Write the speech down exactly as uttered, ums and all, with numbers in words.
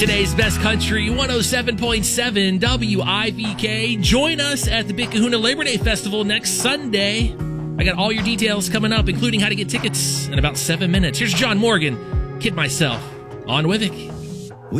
Today's Best Country, one oh seven point seven W I V K. Join us at the Big Kahuna Labor Day Festival next Sunday. I got all your details coming up, including how to get tickets in about seven minutes. Here's John Morgan, Kid Myself, on Wivik.